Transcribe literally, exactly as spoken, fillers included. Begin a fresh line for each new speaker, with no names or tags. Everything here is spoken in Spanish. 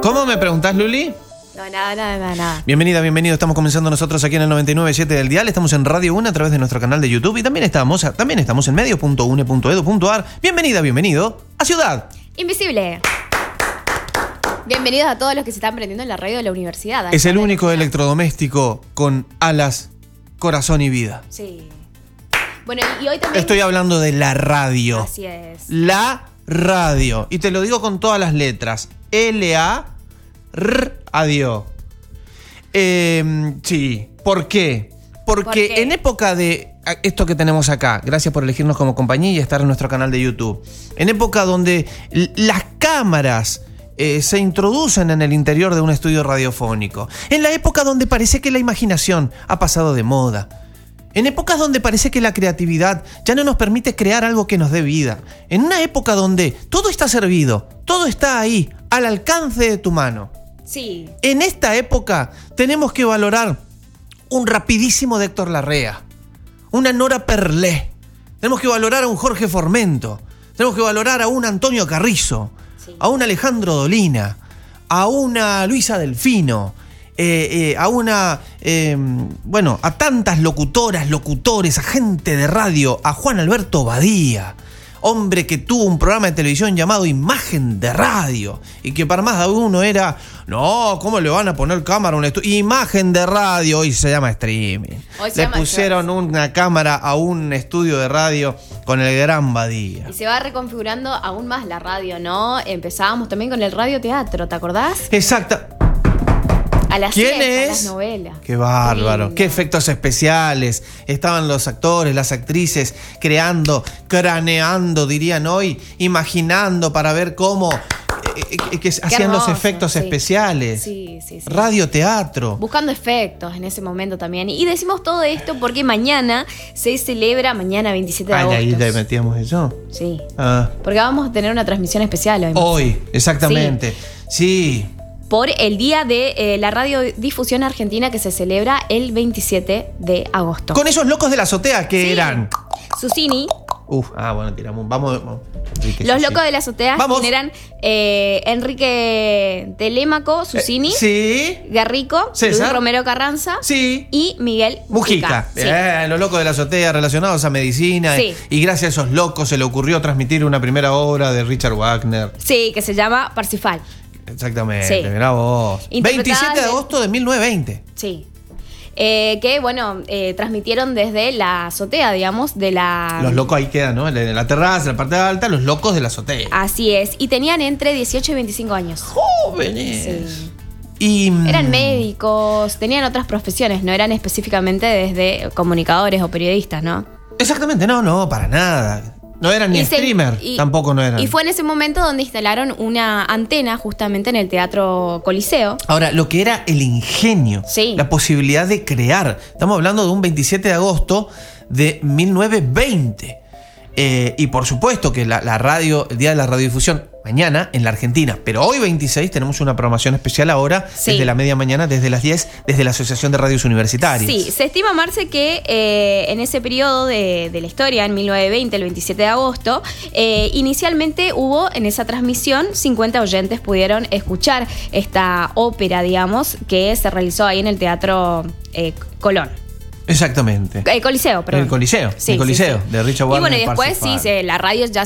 ¿Cómo me preguntás, Luli?
No, nada, nada, nada, nada.
Bienvenida, bienvenido. Estamos comenzando nosotros aquí en el noventa y nueve punto siete del dial. Estamos en Radio uno a través de nuestro canal de YouTube y también estamos, también estamos en medios punto une punto edu punto ar. Bienvenida, bienvenido a Ciudad
Invisible. Bienvenidos a todos los que se están prendiendo en la radio de la universidad.
Es el único electrodoméstico con alas, corazón y vida.
Sí. Bueno, y hoy también...
Estoy hablando de la radio.
Así es.
La radio. Y te lo digo con todas las letras. L A R adiós. Eh, sí. ¿Por qué? Porque
¿Por qué?
En época de esto que tenemos acá, gracias por elegirnos como compañía y estar en nuestro canal de YouTube, en época donde l- las cámaras eh, se introducen en el interior de un estudio radiofónico, en la época donde parece que la imaginación ha pasado de moda, en épocas donde parece que la creatividad ya no nos permite crear algo que nos dé vida, en una época donde todo está servido, todo está ahí, al alcance de tu mano.
Sí.
En esta época tenemos que valorar un rapidísimo de Héctor Larrea, una Nora Perlé, tenemos que valorar a un Jorge Formento, tenemos que valorar a un Antonio Carrizo, sí, a un Alejandro Dolina, a una Luisa Delfino, eh, eh, a una, eh, bueno, a tantas locutoras, locutores, a gente de radio, a Juan Alberto Badía, hombre que tuvo un programa de televisión llamado Imagen de Radio y que para más de uno era, no, ¿cómo le van a poner cámara a un estudio? Imagen de Radio, hoy se llama streaming.
Hoy se
le
llama
pusieron
show.
Una cámara a un estudio de radio con el gran Badía.
Y se va reconfigurando aún más la radio, ¿no? Empezábamos también con el radioteatro, ¿te acordás?
Exacta.
A las
¿Quién
siete,
es?
a las novelas.
Qué bárbaro,
Lindo.
qué efectos especiales. Estaban los actores, las actrices creando, craneando, dirían hoy, imaginando para ver cómo eh, eh, que hacían
hermoso,
los efectos
sí.
especiales.
Sí, sí, sí.
Radioteatro.
Buscando efectos en ese momento también. Y decimos todo esto porque mañana se celebra, mañana veintisiete de
Ah,
agosto.
ahí le metíamos eso.
Sí.
Ah.
Porque vamos a tener una transmisión especial hoy.
Hoy, exactamente. Sí.
Por el día de eh, la radiodifusión argentina que se celebra el veintisiete de agosto.
Con esos locos de la azotea que
Sí.
eran.
Susini.
Uf, ah, bueno, tiramos. Vamos. vamos. Enrique,
Los
sí,
locos
sí.
de la azotea
Vamos.
eran eh, Enrique Telémaco, Susini,
Eh, sí.
Garrico,
César.
Luis Romero Carranza
Sí.
y Miguel
Mujica.
Mujica. Sí.
Bien, los locos de la azotea relacionados a medicina.
Sí.
Y, y gracias a esos locos se le ocurrió transmitir una primera obra de Richard Wagner.
Sí, que se llama Parsifal.
Exactamente,
Sí.
mirá vos.
Interpretada
veintisiete de
de-
agosto de mil novecientos veinte.
Sí. Eh, que, bueno, eh, transmitieron desde la azotea, digamos, de la...
Los locos ahí quedan, ¿no? En la terraza, en la parte alta, los locos de la azotea.
Así es. Y tenían entre dieciocho y veinticinco años.
Jóvenes.
Sí.
Y, mm,
Eran médicos, tenían otras profesiones, no eran específicamente desde comunicadores o periodistas, ¿no?
Exactamente, no, no, para nada. No eran ni
Y se-
streamer,
y-
tampoco no eran.
Y fue en ese momento donde instalaron una antena justamente en el Teatro Coliseo.
Ahora, lo que era el ingenio,
Sí.
la posibilidad de crear. Estamos hablando de un veintisiete de agosto de mil novecientos veinte. Eh, y por supuesto que la, la radio, el día de la radiodifusión, mañana en la Argentina. Pero hoy veintiséis tenemos una programación especial ahora,
Sí.
desde la media mañana, desde las diez, desde la Asociación de Radios Universitarias.
Sí, se estima, Marce, que eh, en ese periodo de, de la historia, en mil novecientos veinte, el veintisiete de agosto, eh, inicialmente hubo en esa transmisión cincuenta oyentes pudieron escuchar esta ópera, digamos, que se realizó ahí en el Teatro eh, Colón.
Exactamente.
El Coliseo, perdón.
El Coliseo,
Sí,
el Coliseo,
sí, sí.
de Richard
Y
Wagner.
bueno, y después
Parsifal.
sí, se- la radio ya